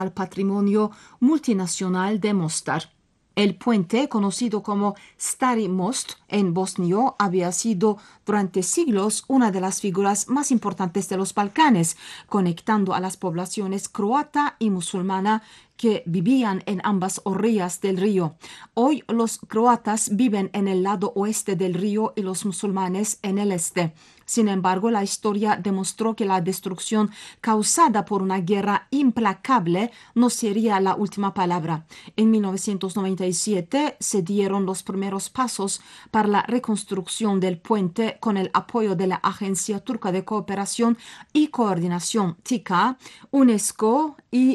al patrimonio multinacional de Mostar. El puente, conocido como Stari Most en bosnio, había sido durante siglos una de las figuras más importantes de los Balcanes, conectando a las poblaciones croata y musulmana que vivían en ambas orillas del río. Hoy los croatas viven en el lado oeste del río y los musulmanes en el este. Sin embargo, la historia demostró que la destrucción causada por una guerra implacable no sería la última palabra. En 1997 se dieron los primeros pasos para la reconstrucción del puente con el apoyo de la Agencia Turca de Cooperación y Coordinación TİKA, UNESCO,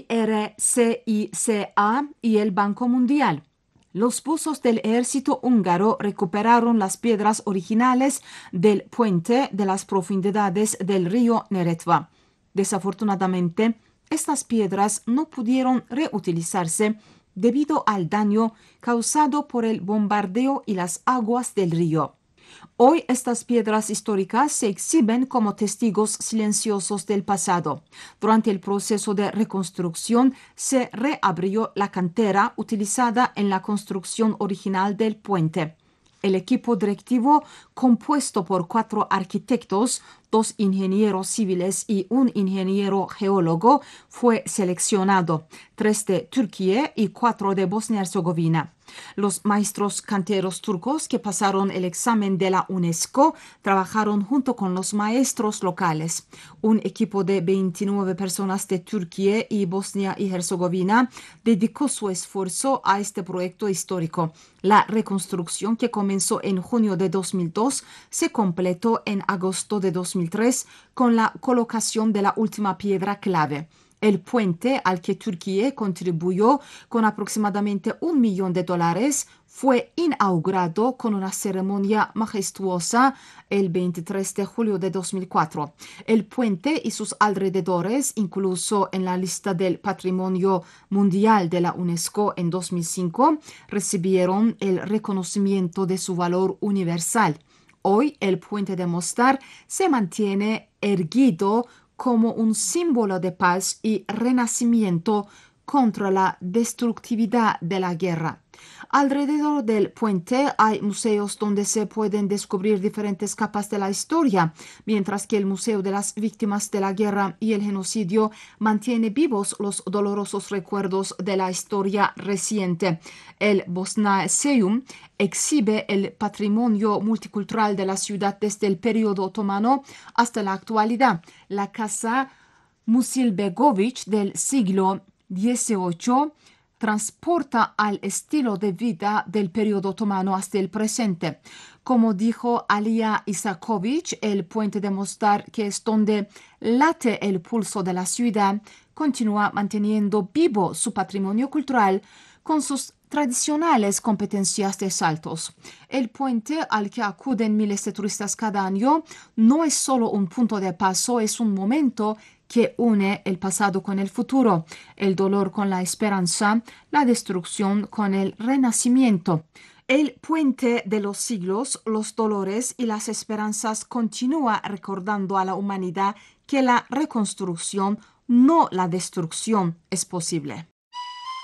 IRCICA y el Banco Mundial. Los buzos del ejército húngaro recuperaron las piedras originales del puente de las profundidades del río Neretva. Desafortunadamente, estas piedras no pudieron reutilizarse debido al daño causado por el bombardeo y las aguas del río. Hoy estas piedras históricas se exhiben como testigos silenciosos del pasado. Durante el proceso de reconstrucción se reabrió la cantera utilizada en la construcción original del puente. El equipo directivo, compuesto por 4 arquitectos, 2 ingenieros civiles y un ingeniero geólogo, fue seleccionado, 3 de Turquía y 4 de Bosnia-Herzegovina. Los maestros canteros turcos que pasaron el examen de la UNESCO trabajaron junto con los maestros locales. Un equipo de 29 personas de Turquía y Bosnia y Herzegovina dedicó su esfuerzo a este proyecto histórico. La reconstrucción, que comenzó en junio de 2002, se completó en agosto de 2003 con la colocación de la última piedra clave. El puente, al que Turquía contribuyó con aproximadamente $1 millón, fue inaugurado con una ceremonia majestuosa el 23 de julio de 2004. El puente y sus alrededores, incluso en la lista del Patrimonio Mundial de la UNESCO en 2005, recibieron el reconocimiento de su valor universal. Hoy el puente de Mostar se mantiene erguido como un símbolo de paz y renacimiento contra la destructividad de la guerra. Alrededor del puente hay museos donde se pueden descubrir diferentes capas de la historia, mientras que el Museo de las Víctimas de la Guerra y el Genocidio mantiene vivos los dolorosos recuerdos de la historia reciente. El Bosnaeseum exhibe el patrimonio multicultural de la ciudad desde el periodo otomano hasta la actualidad. La casa Musilbegović del siglo XVIII transporta al estilo de vida del periodo otomano hasta el presente. Como dijo Alija Isaković, el puente de Mostar, que es donde late el pulso de la ciudad, continúa manteniendo vivo su patrimonio cultural con sus tradicionales competencias de saltos. El puente, al que acuden miles de turistas cada año, no es solo un punto de paso, es un momento que une el pasado con el futuro, el dolor con la esperanza, la destrucción con el renacimiento. El puente de los siglos, los dolores y las esperanzas continúa recordando a la humanidad que la reconstrucción, no la destrucción, es posible.